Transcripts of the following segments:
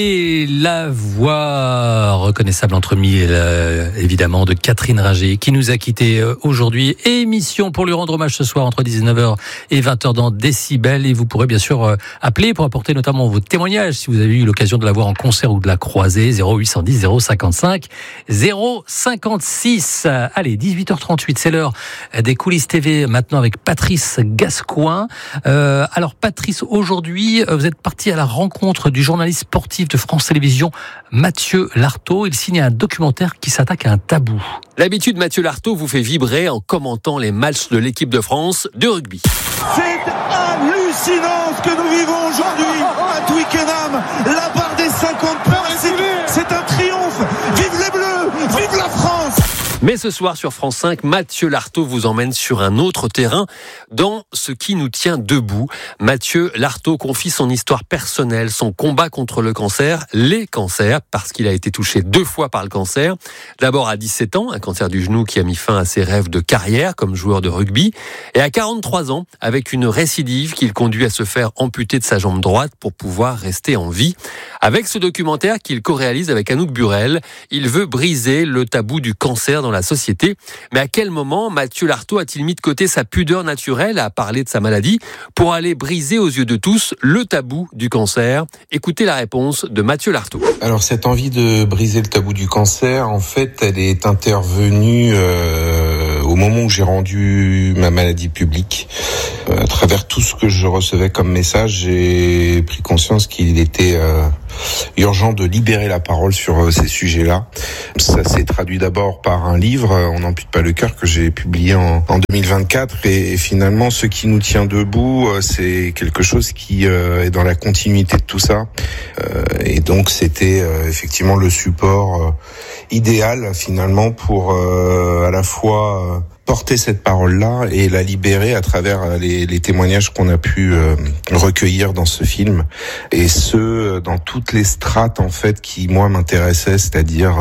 Et la voix reconnaissable entre mille, évidemment, de Catherine Ringer, qui nous a quittés aujourd'hui. Émission pour lui rendre hommage ce soir entre 19h et 20h dans Décibel. Et vous pourrez bien sûr appeler pour apporter notamment vos témoignages si vous avez eu l'occasion de la voir en concert ou de la croiser. 0810 055 056. Allez, 18h38, c'est l'heure des coulisses TV maintenant avec Patrice Gascoin. Alors Patrice, aujourd'hui, vous êtes parti à la rencontre du journaliste sportif de France Télévisions, Mathieu Lartaud. Il signe un documentaire qui s'attaque à un tabou. L'habitude, Mathieu Lartaud vous fait vibrer en commentant les matchs de l'équipe de France de rugby. C'est hallucinant ce que nous vivons aujourd'hui à Twickenham. La barre des 50 points, c'est un triomphe. Vive les Bleus, vive la France. Mais ce soir sur France 5, Mathieu Lartaud vous emmène sur un autre terrain, dans ce qui nous tient debout. Mathieu Lartaud confie son histoire personnelle, son combat contre le cancer, les cancers, parce qu'il a été touché 2 fois par le cancer. D'abord à 17 ans, un cancer du genou qui a mis fin à ses rêves de carrière comme joueur de rugby. Et à 43 ans, avec une récidive qui le conduit à se faire amputer de sa jambe droite pour pouvoir rester en vie. Avec ce documentaire qu'il co-réalise avec Anouk Burel, il veut briser le tabou du cancer dans la société. Mais à quel moment Mathieu Lartaud a-t-il mis de côté sa pudeur naturelle à parler de sa maladie pour aller briser aux yeux de tous le tabou du cancer? Écoutez la réponse de Mathieu Lartaud. Alors cette envie de briser le tabou du cancer, en fait, elle est intervenue au moment où j'ai rendu ma maladie publique. À travers tout ce que je recevais comme message, j'ai pris conscience qu'il était urgent de libérer la parole sur ces sujets-là. Ça s'est traduit d'abord par un livre, On n'ampute pas le cœur, que j'ai publié en 2024. Et finalement, ce qui nous tient debout, c'est quelque chose qui est dans la continuité de tout ça. Et donc, c'était effectivement le support idéal finalement pour à la fois porter cette parole-là et la libérer à travers les témoignages qu'on a pu recueillir dans ce film, et ce dans toutes les strates en fait qui moi m'intéressaient, c'est-à-dire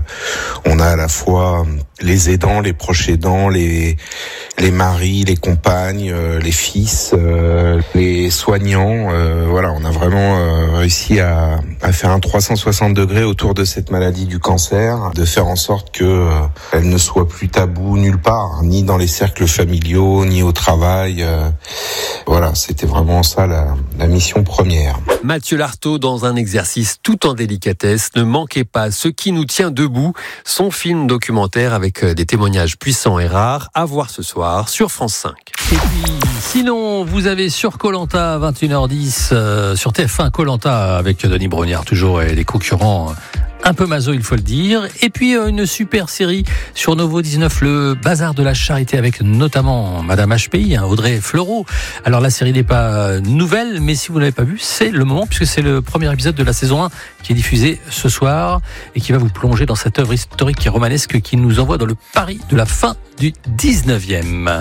on a à la fois les aidants, les proches aidants, les maris, les compagnes, les fils, les soignants. Voilà, on a vraiment réussi à faire un 360 degrés autour de cette maladie du cancer, de faire en sorte que elle ne soit plus tabou nulle part, ni dans les cercles familiaux, ni au travail. Voilà, c'était vraiment ça la mission première. Mathieu Lartaud dans un exercice tout en délicatesse. Ne manquez pas Ce qui nous tient debout, son film documentaire avec des témoignages puissants et rares, à voir ce soir sur France 5. Et puis, sinon, vous avez sur Koh-Lanta, 21h10, sur TF1 Koh-Lanta avec Denis Brognard toujours et les concurrents un peu maso, il faut le dire. Et puis une super série sur Novo 19, le bazar de la charité, avec notamment Madame HPI, Audrey Fleurot. Alors la série n'est pas nouvelle, mais si vous ne l'avez pas vue, c'est le moment, puisque c'est le premier épisode de la saison 1 qui est diffusé ce soir et qui va vous plonger dans cette œuvre historique et romanesque qui nous envoie dans le Paris de la fin du 19e.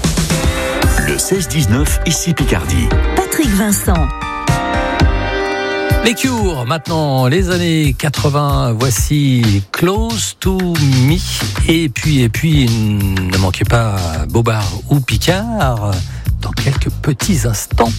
Le 16-19, ici Picardie. Patrick Vincent. Les Cure, maintenant, les années 80, voici Close to Me. Et puis, ne manquez pas Bobard ou Picard dans quelques petits instants.